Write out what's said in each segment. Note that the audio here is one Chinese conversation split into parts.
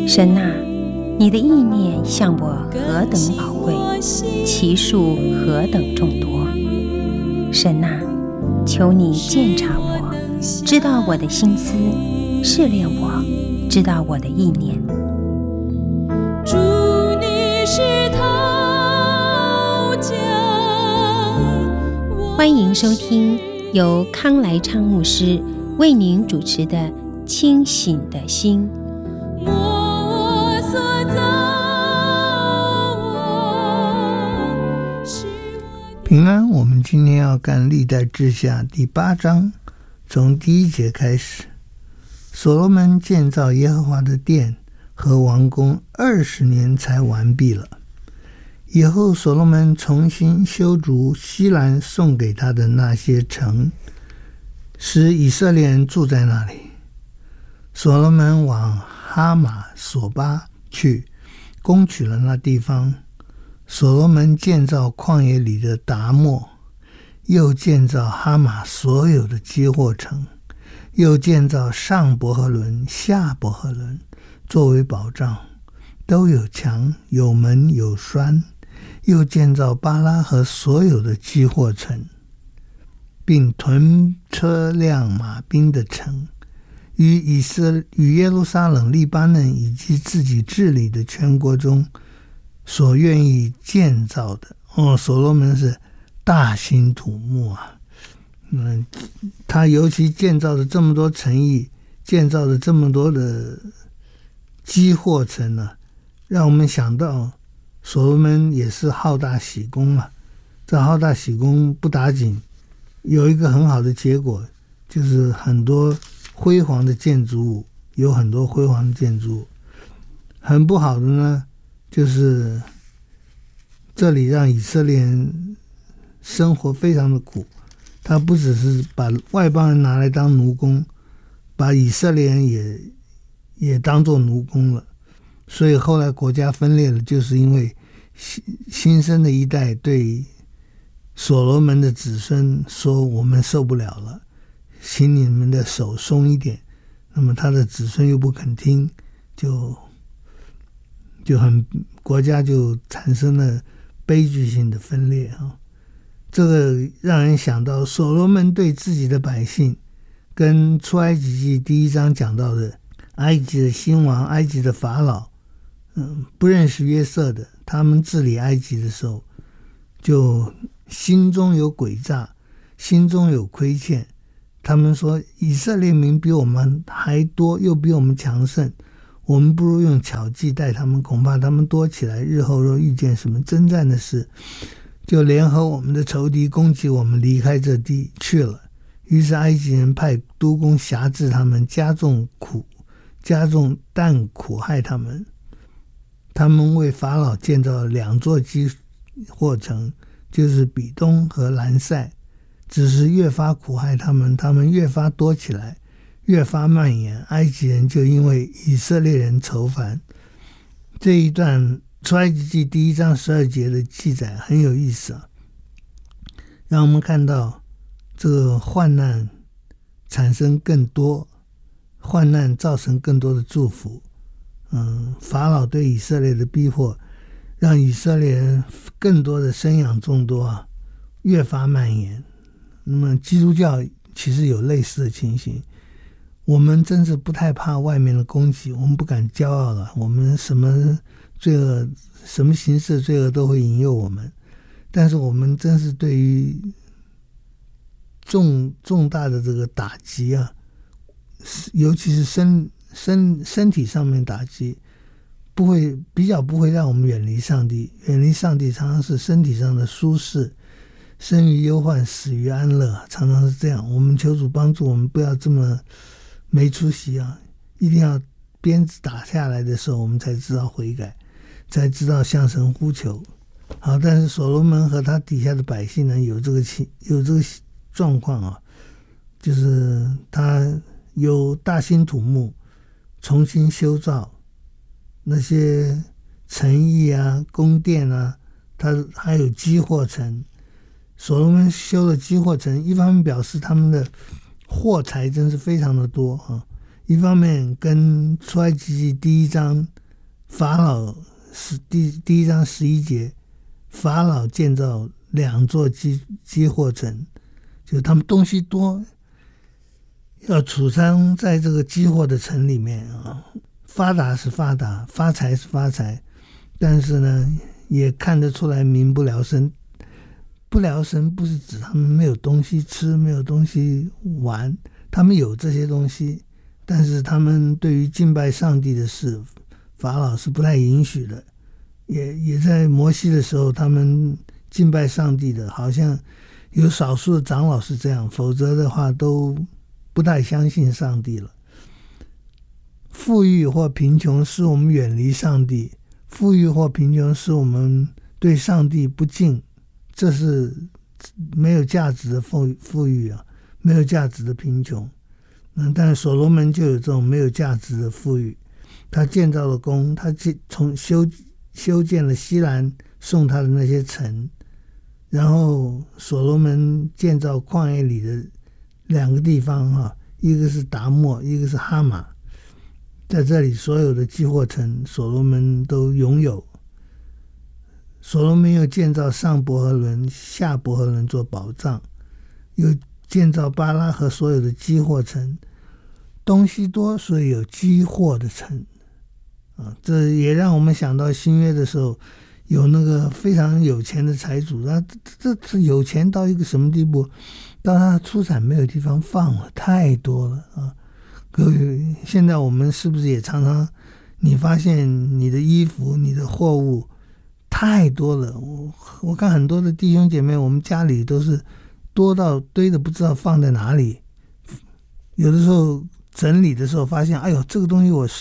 神啊，你的意念向我何等宝贵，其数何等众多。神啊，求你鉴察我，知道我的心思，试炼我，知道我的意念。 主，你是陶匠。 欢迎收听由康来昌牧师为您主持的《清醒的心》。 平安，我们今天要看历代志下第8章，从第1节开始。所罗门建造耶和华的殿和王宫20年才完毕了。以后所罗门重新修筑西兰送给他的那些城，使以色列人住在那里。所罗门往哈马索巴去，攻取了那地方。所罗门建造旷野里的达莫，又建造哈马所有的基货城，又建造上伯和伦、下伯和伦作为保障，都有墙、有门、有栓。又建造巴拉和所有的基货城，并屯车辆马兵的城，与耶路撒冷、利巴嫩以及自己治理的全国中所愿意建造的。所罗门是大兴土木啊！他尤其建造的这么多城邑，建造的这么多的基货城呢，让我们想到所罗门也是好大喜功啊。这好大喜功不打紧，有一个很好的结果，就是很多辉煌的建筑物，有很多辉煌的建筑物。很不好的呢，就是这里让以色列人生活非常的苦。他不只是把外邦人拿来当奴工，把以色列人也当作奴工了。所以后来国家分裂了，就是因为新生的一代对所罗門的子孙说，我们受不了了，请你们的手松一点。那么他的子孙又不肯听，国家就产生了悲剧性的分裂啊。这个让人想到所罗门对自己的百姓，跟出埃及记第1章讲到的埃及的新王、埃及的法老，不认识约瑟的，他们治理埃及的时候，就心中有诡诈，心中有亏欠。他们说以色列民比我们还多，又比我们强盛，我们不如用巧计待他们，恐怕他们多起来，日后若遇见什么征战的事，就联合我们的仇敌攻击我们，离开这地去了。于是埃及人派督工辖制他们，加重担苦害他们。他们为法老建造了2座基货城，就是比东和兰塞，只是越发苦害他们，他们越发多起来，越发蔓延。埃及人就因为以色列人愁烦。这一段出埃及记第1章12节的记载很有意思啊，让我们看到这个患难产生更多，患难造成更多的祝福。法老对以色列的逼迫，让以色列人更多的生养众多啊，越发蔓延。那么基督教其实有类似的情形，我们真是不太怕外面的攻击，我们不敢骄傲了，我们什么罪恶、什么形式的罪恶都会引诱我们，但是我们真是对于重大的这个打击啊，尤其是身体上面打击，比较不会让我们远离上帝。远离上帝常常是身体上的舒适，生于忧患，死于安乐，常常是这样。我们求主帮助我们不要这么没出息啊！一定要鞭子打下来的时候，我们才知道悔改，才知道向神呼求。好，但是所罗门和他底下的百姓呢，有这个状况啊，就是他有大兴土木，重新修造那些城邑啊、宫殿啊，他还有基货城。所罗门修了基货城，一方面表示他们的货财真是非常的多啊， 一方面跟出埃及记第一章法老第一章11节，法老建造2座积货城，就他们东西多，要储藏在这个积货的城里面啊。发达是发达，发财是发财，但是呢，也看得出来民不聊生。不聊生不是指他们没有东西吃，没有东西玩，他们有这些东西，但是他们对于敬拜上帝的事，法老是不太允许的。也在摩西的时候，他们敬拜上帝的，好像有少数的长老是这样，否则的话都不太相信上帝了。富裕或贫穷使我们远离上帝，富裕或贫穷使我们对上帝不敬，这是没有价值的富裕啊，没有价值的贫穷。但是所罗门就有这种没有价值的富裕，他建造了宫，他修建了西兰送他的那些城，然后所罗门建造旷野里的2个地方一个是达莫，一个是哈马，在这里所有的积货城所罗门都拥有。所罗门又建造上伯和伦、下伯和伦做保障，又建造巴拉和所有的积货城，东西多，所以有积货的城这也让我们想到新约的时候，有那个非常有钱的财主，这有钱到一个什么地步，到他的出产没有地方放了，太多了啊！各位，现在我们是不是也常常你发现你的衣服、你的货物太多了？我看很多的弟兄姐妹，我们家里都是多到堆的不知道放在哪里。有的时候整理的时候发现，哎呦，这个东西我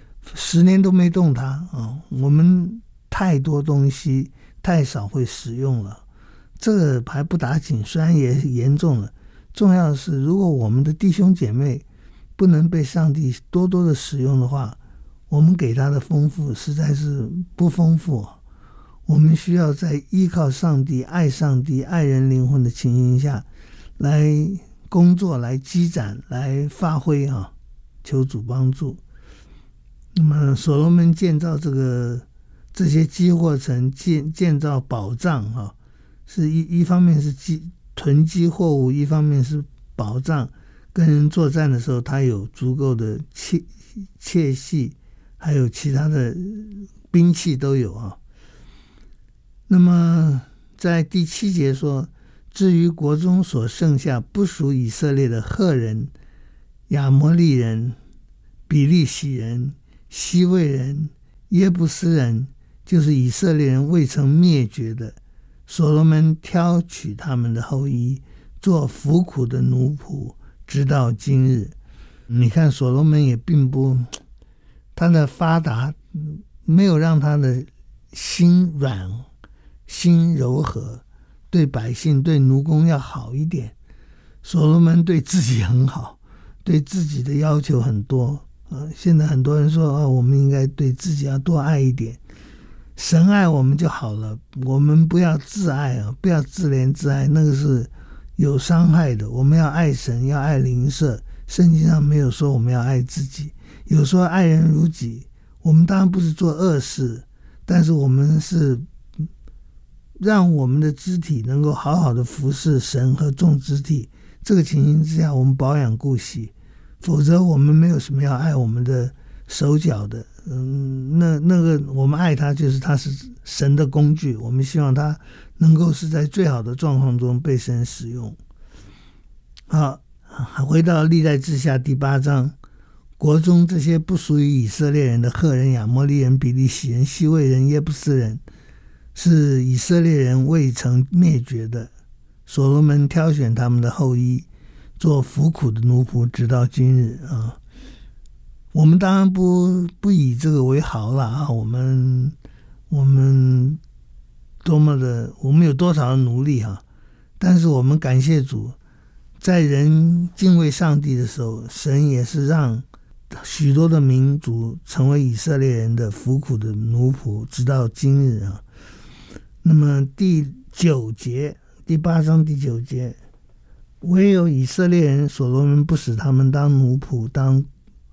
10年都没动它我们太多东西太少会使用了，这个还不打紧，虽然也严重了。重要的是，如果我们的弟兄姐妹不能被上帝多多的使用的话，我们给他的丰富实在是不丰富。我们需要在依靠上帝、爱上帝、爱人灵魂的情形下来工作、来积攒、来发挥求主帮助。那么所罗门建造这些积货城，建造宝藏是一方面是囤积货物，一方面是宝藏。跟人作战的时候，他有足够的切系，还有其他的兵器都有那么在第7节说，至于国中所剩下不属以色列的赫人、亚摩利人、比利洗人、西魏人、耶布斯人，就是以色列人未曾灭绝的，所罗门挑取他们的后裔，做服苦的奴仆，直到今日。你看所罗门也并不，他的发达没有让他的心软、心柔和，对百姓、对奴工要好一点。所罗门对自己很好，对自己的要求很多现在很多人说我们应该对自己要多爱一点，神爱我们就好了，我们不要自爱不要自怜自爱，那个是有伤害的。我们要爱神，要爱邻舍，圣经上没有说我们要爱自己，有说爱人如己。我们当然不是做恶事，但是我们是让我们的肢体能够好好的服侍神和众肢体，这个情形之下我们保养顾惜，否则我们没有什么要爱我们的手脚的。那个我们爱他，就是他是神的工具，我们希望他能够是在最好的状况中被神使用。好，回到历代志下第8章，国中这些不属于以色列人的赫人、亚摩利人、比利洗人、西魏人、耶布斯人，是以色列人未曾灭绝的，所罗门挑选他们的后裔，做服苦的奴仆，直到今日我们当然不以这个为豪了我们多么的，我们有多少的努力但是我们感谢主，在人敬畏上帝的时候，神也是让许多的民族成为以色列人的服苦的奴仆，直到今日那么第9节，第8章第9节，唯有以色列人所罗门不使他们当奴仆，当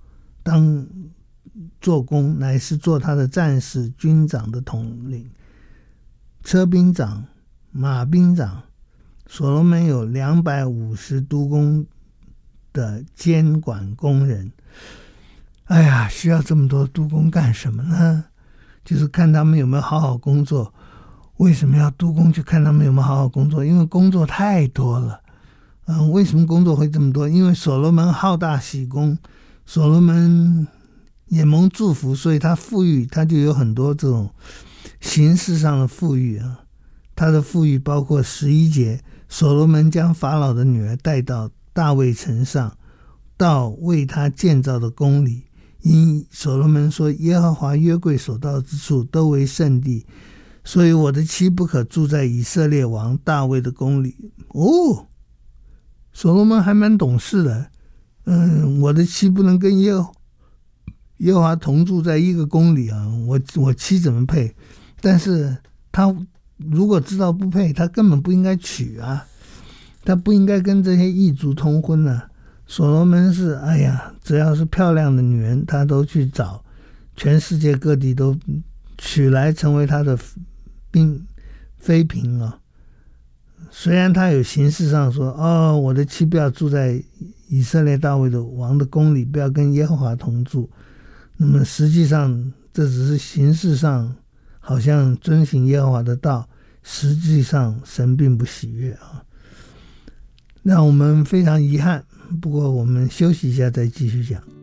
做工，乃是做他的战士、军长的统领、车兵长、马兵长。所罗门有250督工的监管工人。哎呀，需要这么多督工干什么呢？就是看他们有没有好好工作。为什么要督工去看他们有没有好好工作？因为工作太多了。为什么工作会这么多？因为所罗门好大喜功，所罗门也蒙祝福，所以他富裕，他就有很多这种形式上的富裕啊。他的富裕包括11节，所罗门将法老的女儿带到大卫城上，到为他建造的宫里。因所罗门说，耶和华约柜所到之处都为圣地，所以我的妻不可住在以色列王大卫的宫里。所罗门还蛮懂事的。我的妻不能跟耶和华同住在一个宫里啊，我妻怎么配？但是他如果知道不配，他根本不应该娶啊，他不应该跟这些异族通婚啊。所罗门是只要是漂亮的女人他都去找，全世界各地都娶来成为他的妃嫔啊。虽然他有形式上说我的妻不要住在以色列大卫的王的宫里，不要跟耶和华同住，那么实际上这只是形式上好像遵行耶和华的道，实际上神并不喜悦啊。让我们非常遗憾，不过我们休息一下再继续讲。